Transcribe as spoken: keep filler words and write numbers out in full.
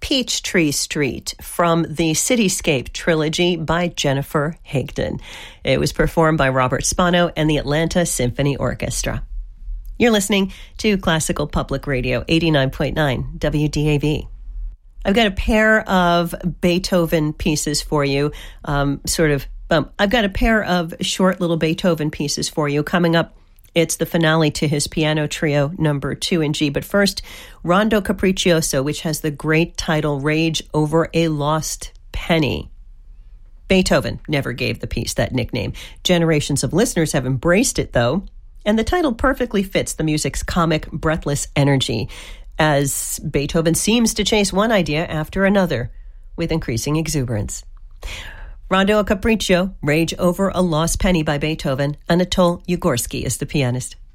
Peachtree Street from the Cityscape trilogy by Jennifer Higdon. It was performed by Robert Spano and the Atlanta Symphony Orchestra. You're listening to Classical Public Radio, eighty-nine point nine W D A V. I've got a pair of Beethoven pieces for you, um, sort of, um, I've got a pair of short little Beethoven pieces for you. Coming up, it's the finale to his piano trio, number two in G. But first, Rondo Capriccioso, which has the great title, Rage Over a Lost Penny. Beethoven never gave the piece that nickname. Generations of listeners have embraced it, though, and the title perfectly fits the music's comic, breathless energy, as Beethoven seems to chase one idea after another with increasing exuberance. Rondo a Capriccio, Rage Over a Lost Penny by Beethoven. Anatole Ugorsky is the pianist.